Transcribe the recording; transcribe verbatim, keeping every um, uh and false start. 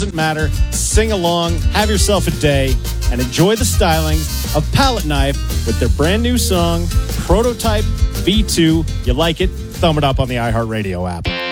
doesn't matter. Sing along, have yourself a day, and enjoy the stylings of Palette Knife with their brand new song, Prototype V two. You like it? Thumb it up on the iHeartRadio app.